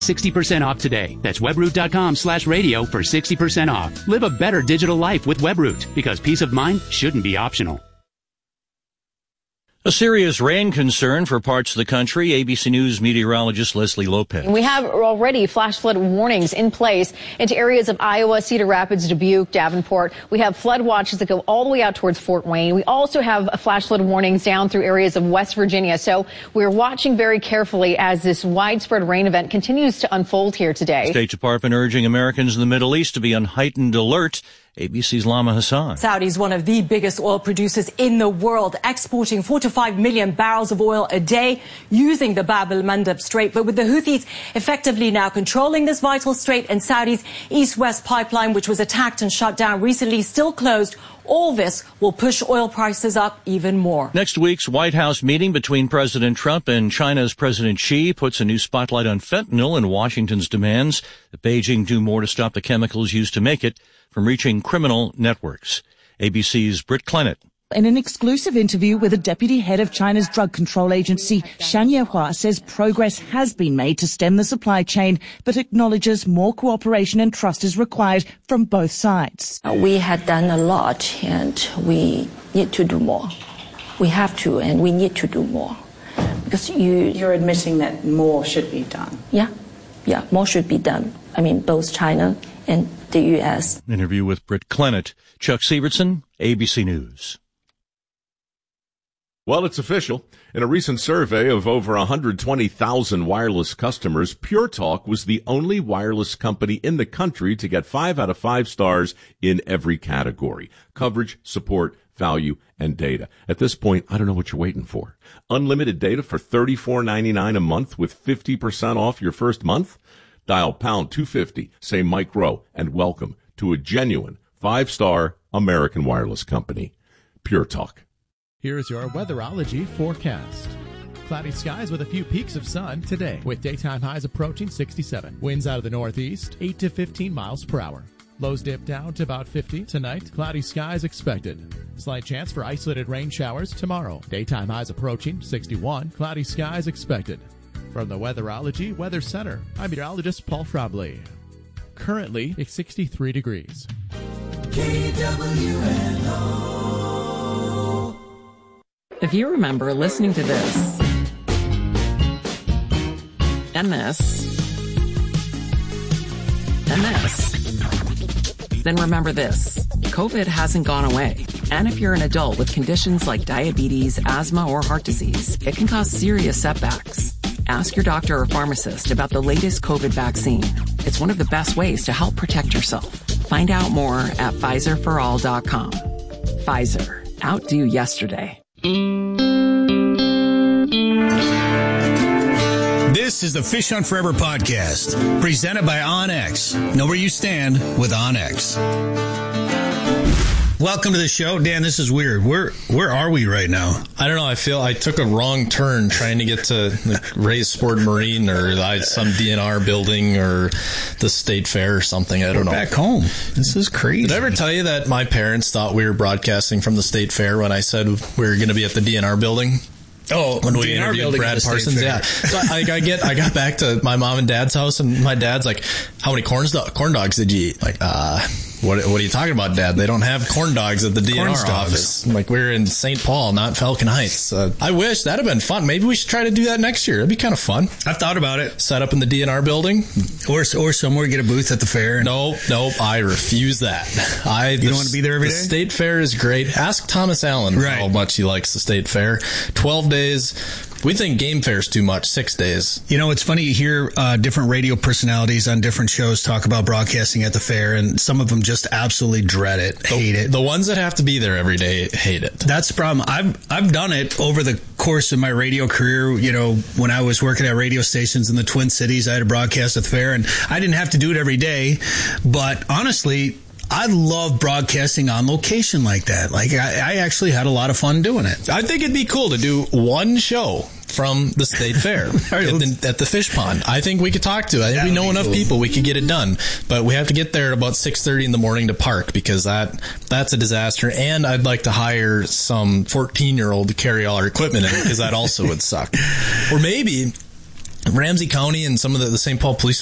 60% off today. That's webroot.com/radio for 60% off. Live a better digital life with Webroot, because peace of mind shouldn't be optional. A serious rain concern for parts of the country. ABC News meteorologist Leslie Lopez. We have already flash flood warnings in place into areas of Iowa, Cedar Rapids, Dubuque, Davenport. We have flood watches that go all the way out towards Fort Wayne. We also have flash flood warnings down through areas of West Virginia. So we're watching very carefully as this widespread rain event continues to unfold here today. State Department urging Americans in the Middle East to be on heightened alert. ABC's Lama Hassan. Saudi is one of the biggest oil producers in the world, exporting 4 to 5 million barrels of oil a day using the Bab el-Mandeb Strait. But with the Houthis effectively now controlling this vital strait and Saudi's east-west pipeline, which was attacked and shut down recently, still closed, all this will push oil prices up even more. Next week's White House meeting between President Trump and China's President Xi puts a new spotlight on fentanyl and Washington's demands that Beijing do more to stop the chemicals used to make it from reaching criminal networks. ABC's Britt Clennett. In an exclusive interview with the deputy head of China's drug control agency, Shan Yehua says progress has been made to stem the supply chain, but acknowledges more cooperation and trust is required from both sides. We had done a lot and we need to do more. We have to and we need to do more. Because you're admitting that more should be done. Yeah, more should be done. I mean, both China and the U.S. Interview with Britt Clennett. Chuck Sievertson, ABC News. Well, it's official. In a recent survey of over 120,000 wireless customers, Pure Talk was the only wireless company in the country to get 5 out of 5 stars in every category: coverage, support, value, and data. At this point, I don't know what you're waiting for. Unlimited data for $34.99 a month with 50% off your first month? Dial pound 250, say Mike Rowe, and welcome to a genuine 5-star American wireless company. Pure Talk. Here's your weatherology forecast. Cloudy skies with a few peaks of sun today, with daytime highs approaching 67. Winds out of the northeast, 8 to 15 miles per hour. Lows dip down to about 50 tonight. Cloudy skies expected. Slight chance for isolated rain showers tomorrow. Daytime highs approaching 61. Cloudy skies expected. From the Weatherology Weather Center, I'm meteorologist Paul Frabley. Currently, it's 63 degrees. KWNO. If you remember listening to this, and this, and this, then remember this. COVID hasn't gone away. And if you're an adult with conditions like diabetes, asthma, or heart disease, it can cause serious setbacks. Ask your doctor or pharmacist about the latest COVID vaccine. It's one of the best ways to help protect yourself. Find out more at PfizerForAll.com. Pfizer. Outdo yesterday. This is the Fish Hunt Forever podcast, presented by OnX. Know where you stand with OnX. Welcome to the show. Dan, this is weird. Where are we right now? I don't know. I feel I took a wrong turn trying to get to Ray's Sport Marine or some DNR building or the State Fair or something. I don't know. Back home. This is crazy. Did I ever tell you that my parents thought we were broadcasting from the State Fair when I said we were going to be at the DNR building? Oh, when we interviewed Brad Parsons, yeah. So I got back to my mom and dad's house, and my dad's like, "How many corn dogs did you eat?" Like, what are you talking about, Dad? They don't have corn dogs at the DNR office. Like, we're in St. Paul, not Falcon Heights. I wish that'd have been fun. Maybe we should try to do that next year. It'd be kind of fun. I've thought about it. Set up in the DNR building, or somewhere, get a booth at the fair. Nope. I refuse that. You don't want to be there every day? The State Fair is great. Ask Thomas Allen how much he likes the State Fair. 12 days. We think Game Fair's too much. 6 days. You know, it's funny, you hear different radio personalities on different shows talk about broadcasting at the fair, and some of them just absolutely dread it, hate it. The ones that have to be there every day hate it. That's the problem. I've done it over the course of my radio career. You know, when I was working at radio stations in the Twin Cities, I had to broadcast at the fair, and I didn't have to do it every day. But honestly, I love broadcasting on location like that. Like, I actually had a lot of fun doing it. I think it'd be cool to do one show from the State Fair at the fish pond. I think we could talk to. I think we know enough people. We could get it done. But we have to get there at about 6:30 in the morning to park, because that's a disaster. And I'd like to hire some 14-year-old to carry all our equipment in, because that also would suck. Or maybe Ramsey County and some of the St. Paul Police